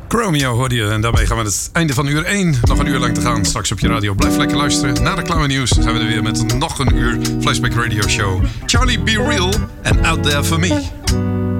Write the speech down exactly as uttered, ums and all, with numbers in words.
Chromeo hoorde je en daarmee gaan we het einde van uur één. Nog een uur lang te gaan. Straks op je radio. Blijf lekker luisteren. Na reclame nieuws zijn we er weer met nog een uur Flashback Radio Show. Charlie Be Real en Out There For Me.